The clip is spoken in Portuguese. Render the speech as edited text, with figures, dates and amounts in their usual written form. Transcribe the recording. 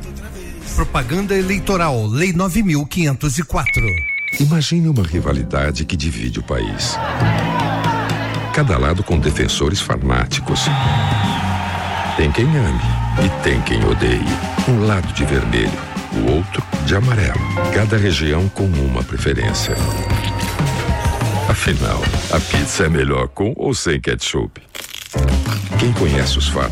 Propaganda eleitoral, Lei 9.504. Imagine uma rivalidade que divide o país. Cada lado com defensores fanáticos. Tem quem ame e tem quem odeie. Um lado de vermelho, o outro de amarelo. Cada região com uma preferência. Afinal, a pizza é melhor com ou sem ketchup? Quem conhece os fatos